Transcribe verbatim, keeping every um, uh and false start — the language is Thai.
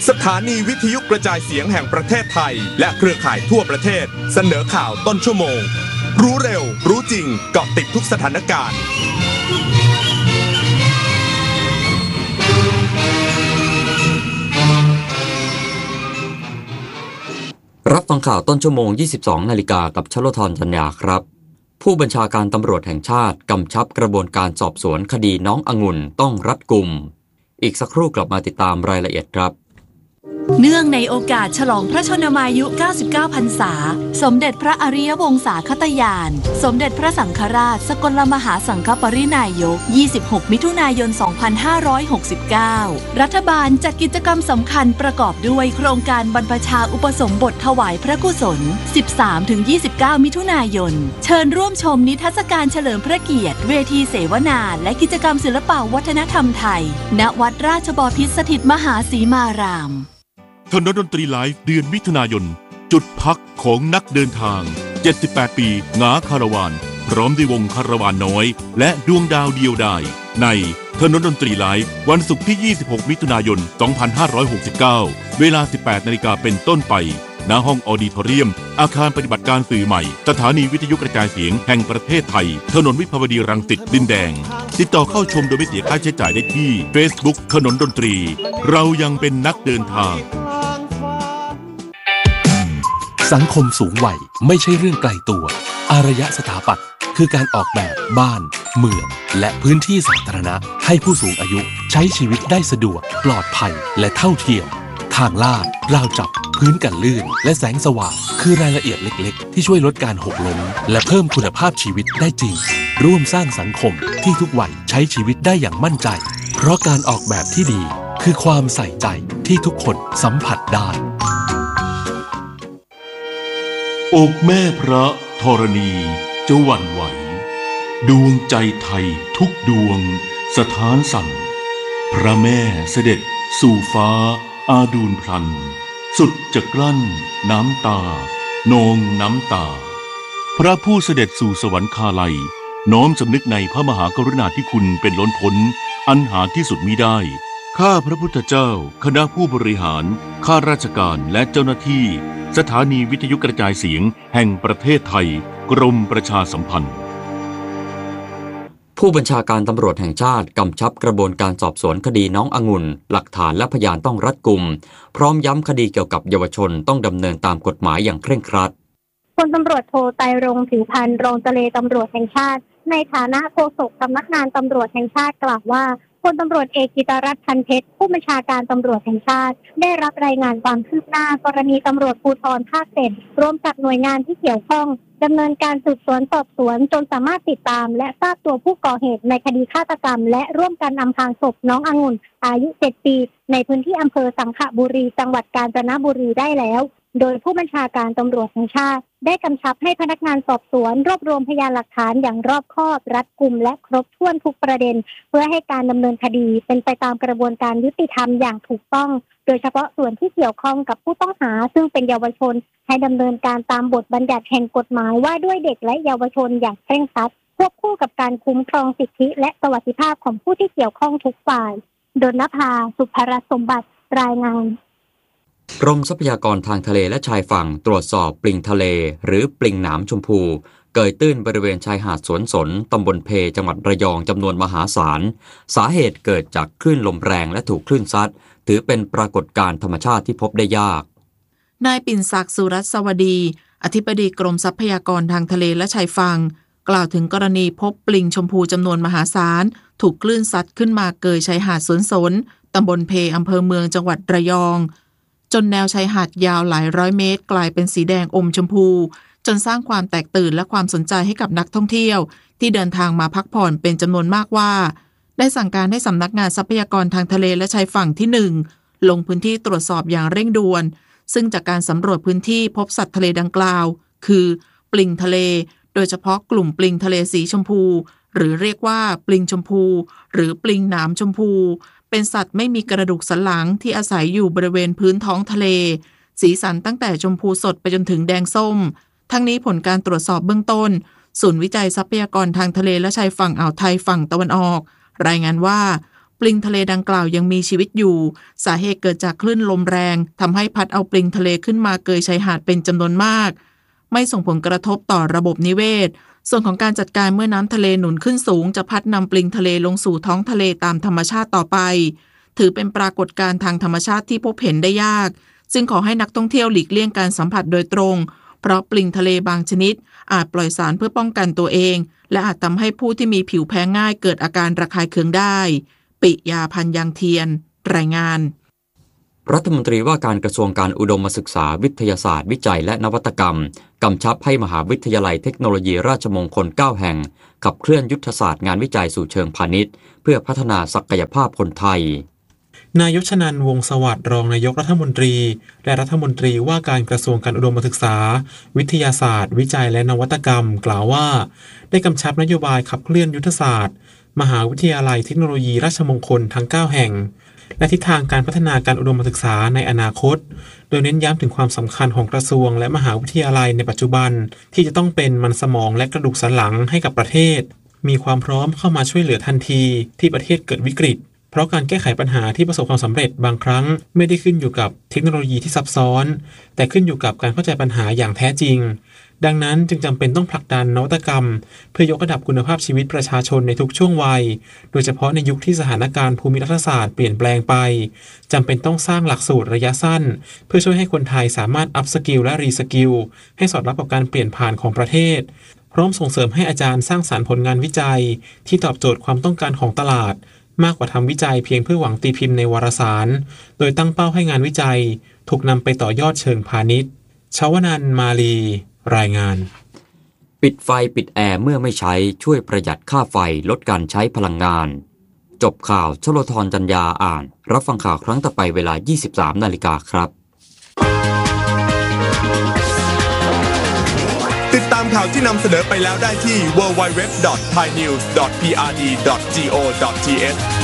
สถานีวิทยุกระจายเสียงแห่งประเทศไทยและเครือข่ายทั่วประเทศเสนอข่าวต้นชั่วโมงรู้เร็วรู้จริงเกาะติดทุกสถานการณ์รับฟังข่าวต้นชั่วโมง ยี่สิบสอง นาฬิกากับชโลธร จัญญาครับผู้บัญชาการตำรวจแห่งชาติกำชับกระบวนการสอบสวนคดีน้ององุ่นต้องรัดกุมอีกสักครู่กลับมาติดตามรายละเอียดครับเนื่องในโอกาสฉลองพระชนมายุเก้าสิบเก้าพรรษาสมเด็จพระอริยวงศาคตญาณสมเด็จพระสังฆราชสกลมหาสังฆปรินายกยี่สิบหกมิถุนายนสองพันห้าร้อยหกสิบเก้ารัฐบาลจัดกิจกรรมสำคัญประกอบด้วยโครงการบรรพชาอุปสมบทถวายพระกุศล สิบสามถึงยี่สิบเก้า มิถุนายนเชิญร่วมชมนิทรรศการเฉลิมพระเกียรติเวทีเสวนาและกิจกรรมศิลปวัฒนธรรมไทยณวัดราชบพิตรสถิตมหาสีมารามถนนดนตรีไลฟ์เดือนมิถุนายนจุดพักของนักเดินทางเจ็ดสิบแปดปีงาคาราวานพร้อมด้วยวงคาราวานน้อยและดวงดาวเดียวดายในถนนดนตรีไลฟ์วันศุกร์ที่ยี่สิบหกมิถุนายนสองพันห้าร้อยหกสิบเก้าเวลา สิบแปดนาฬิกาเป็นต้นไปณห้องออดิทอเรียมอาคารปฏิบัติการสื่อใหม่สถานีวิทยุกระจายเสียงแห่งประเทศไทยถนนวิภาวดีรังสิตดินแดงติดต่อเข้าชมโดยไม่เสียค่าใช้จ่ายได้ที่ Facebook ถนนดนตรีเรายังเป็นนักเดินทางสังคมสูงวัยไม่ใช่เรื่องไกลตัวอารยสถาปัตย์คือการออกแบบบ้านเมืองและพื้นที่สาธารณะให้ผู้สูงอายุใช้ชีวิตได้สะดวกปลอดภัยและเท่าเทียมทางลาดราวจับพื้นกันลื่นและแสงสว่างคือรายละเอียดเล็กๆที่ช่วยลดการหกล้มและเพิ่มคุณภาพชีวิตได้จริงร่วมสร้างสังคมที่ทุกวัยใช้ชีวิตได้อย่างมั่นใจเพราะการออกแบบที่ดีคือความใส่ใจที่ทุกคนสัมผัสได้อกแม่พระธรณีจะหวั่นไหวดวงใจไทยทุกดวงสถานสั่นพระแม่เสด็จสู่ฟ้าอาดูลพลันสุดจะกลั้นน้ำตานองน้ำตาพระผู้เสด็จสู่สวรรคาลัยน้อมสำนึกในพระมหากรุณาธิคุณเป็นล้นพ้นอันหาที่สุดมิได้ข้าพระพุทธเจ้าคณะผู้บริหารข้าราชการและเจ้าหน้าที่สถานีวิทยุกระจายเสียงแห่งประเทศไทยกรมประชาสัมพันธ์ผู้บัญชาการตำรวจแห่งชาติกำชับกระบวนการสอบสวนคดีน้ององุ่นหลักฐานและพยานต้องรัดกุมพร้อมย้ำคดีเกี่ยวกับเยาวชนต้องดำเนินตามกฎหมายอย่างเคร่งครัดพลตำรวจโทไตรรงค์ผิวพันธ์รองเจรตำรวจแห่งชาติในฐานะโฆษกสำนักงานตำรวจแห่งชาติกล่าวว่าพลตำรวจเอกกิตรัตน์พันเพชรผู้บัญชาการตำรวจแห่งชาติได้รับรายงานความคืบหน้ากรณีตำรวจภูธรภาคเจ็ดร่วมกับหน่วยงานที่เกี่ยวข้องดำเนินการสืบสวนสอบสวนจนสามารถติดตามและทราบตัวผู้ก่อเหตุในคดีฆาตกรรมและร่วมกันอำพรางศพน้ององุ่นอายุเจ็ดปีในพื้นที่อำเภอสังขบุรีจังหวัดกาญจนบุรีได้แล้วโดยผู้บัญชาการตำรวจแห่งชาติได้กำชับให้พนักงานสอบสวนรวบรวมพยานหลักฐานอย่างรอบคอบรัดกุมและครบถ้วนทุกประเด็นเพื่อให้การดำเนินคดีเป็นไปตามกระบวนการยุติธรรมอย่างถูกต้องโดยเฉพาะส่วนที่เกี่ยวข้องกับผู้ต้องหาซึ่งเป็นเยาวชนให้ดำเนินการตามบทบัญญัติแห่งกฎหมายว่าด้วยเด็กและเยาวชนอย่างเคร่งครัดควบคู่กับการคุ้มครองสิทธิและสวัสดิภาพของผู้ที่เกี่ยวข้องทุกฝ่ายดลภาสุภรสมบัติรายงานกรมทรัพยากรทางทะเลและชายฝั่งตรวจสอบปลิงทะเลหรือปลิงหนามชมพูเกยตื้นบริเวณชายหาดสวนสนตำบลเพจังหวัดระยองจำนวนมหาศาลสาเหตุเกิดจากคลื่นลมแรงและถูกคลื่นซัดถือเป็นปรากฏการณ์ธรรมชาติที่พบได้ยากนายปิ่นศักดิ์สุรัตน์สวัสดีอธิบดีกรมทรัพยากรทางทะเลและชายฝั่งกล่าวถึงกรณีพบปลิงชมพูจำนวนมหาศาลถูกคลื่นซัดขึ้นมาเกยชายหาดสวนสนตำบลเพอำเภอเมืองจังหวัดระยองจนแนวชายหาดยาวหลายร้อยเมตรกลายเป็นสีแดงอมชมพูจนสร้างความแตกตื่นและความสนใจให้กับนักท่องเที่ยวที่เดินทางมาพักผ่อนเป็นจำนวนมากว่าได้สั่งการให้สำนักงานทรัพยากรทางทะเลและชายฝั่งที่หนึ่งลงพื้นที่ตรวจสอบอย่างเร่งด่วนซึ่งจากการสำรวจพื้นที่พบสัตว์ทะเลดังกล่าวคือปลิงทะเลโดยเฉพาะกลุ่มปลิงทะเลสีชมพูหรือเรียกว่าปลิงชมพูหรือปลิงหนามชมพูเป็นสัตว์ไม่มีกระดูกสันหลังที่อาศัยอยู่บริเวณพื้นท้องทะเลสีสันตั้งแต่ชมพูสดไปจนถึงแดงส้มทั้งนี้ผลการตรวจสอบเบื้องต้นศูนย์วิจัยทรัพยากรทางทะเลและชายฝั่งอ่าวไทยฝั่งตะวันออกรายงานว่าปลิงทะเลดังกล่าวยังมีชีวิตอยู่สาเหตุเกิดจากคลื่นลมแรงทำให้พัดเอาปลิงทะเลขึ้นมาเกยชายหาดเป็นจำนวนมากไม่ส่งผลกระทบต่อระบบนิเวศส่วนของการจัดการเมื่อน้ำทะเลหนุนขึ้นสูงจะพัดนำปลิงทะเลลงสู่ท้องทะเลตามธรรมชาติต่อไปถือเป็นปรากฏการณ์ทางธรรมชาติที่พบเห็นได้ยากซึ่งขอให้นักท่องเที่ยวหลีกเลี่ยงการสัมผัสโดยตรงเพราะปลิงทะเลบางชนิดอาจปล่อยสารเพื่อป้องกันตัวเองและอาจทำให้ผู้ที่มีผิวแพ้ง่ายเกิดอาการระคายเคืองได้ปิยาพันธ์ยังเทียนรายงานรัฐมนตรีว่าการกระทรวงการอุดมศึกษาวิทยาศาสตร์วิจัยและนวัตกรรมกำชับให้มหาวิทยาลัยเทคโนโลยีราชมงคลเก้าแห่งขับเคลื่อนยุทธศาสตร์งานวิจัยสู่เชิงพาณิชย์เพื่อพัฒนาศักยภาพคนไทยนายกชนันท์ วงศ์สวัสดิ์รองนายกรัฐมนตรีและรัฐมนตรีว่าการกระทรวงการอุดมศึกษาวิทยาศาสตร์วิจัยและนวัตกรรมกล่าวว่าได้กำชับนโยบายขับเคลื่อนยุทธศาสตร์มหาวิทยาลัยเทคโนโลยีราชมงคลทั้งเก้าแห่งและทิศทางการพัฒนาการอุดมศึกษาในอนาคตโดยเน้นย้ำถึงความสำคัญของกระทรวงและมหาวิทยาลัยในปัจจุบันที่จะต้องเป็นมันสมองและกระดูกสันหลังให้กับประเทศมีความพร้อมเข้ามาช่วยเหลือทันทีที่ประเทศเกิดวิกฤตเพราะการแก้ไขปัญหาที่ประสบความสำเร็จบางครั้งไม่ได้ขึ้นอยู่กับเทคโนโลยีที่ซับซ้อนแต่ขึ้นอยู่กับการเข้าใจปัญหาอย่างแท้จริงดังนั้นจึงจำเป็นต้องผลักดันนวัตกรรมเพื่อยกระดับคุณภาพชีวิตประชาชนในทุกช่วงวัยโดยเฉพาะในยุคที่สถานการณ์ภูมิรัฐศาสตร์เปลี่ยนแปลงไปจำเป็นต้องสร้างหลักสูตรระยะสั้นเพื่อช่วยให้คนไทยสามารถอัพสกิลและรีสกิลให้สอดรับกับการเปลี่ยนผ่านของประเทศพร้อมส่งเสริมให้อาจารย์สร้างสรรค์ผลงานวิจัยที่ตอบโจทย์ความต้องการของตลาดมากกว่าทำวิจัยเพียงเพื่อหวังตีพิมพ์ในวารสารโดยตั้งเป้าให้งานวิจัยถูกนำไปต่อยอดเชิงพาณิชย์ชวนันท์มาลีรายงานปิดไฟปิดแอร์เมื่อไม่ใช้ช่วยประหยัดค่าไฟลดการใช้พลังงานจบข่าวชโลธรจัญญาอ่านรับฟังข่าวครั้งต่อไปเวลา ยี่สิบสามนาฬิกาครับติดตามข่าวที่นำเสนอไปแล้วได้ที่ ดับเบิลยู ดับเบิลยู ดับเบิลยู ดอท ไทยนิวส์ ดอท พี อาร์ ดี ดอท จี โอ ดอท ที เอช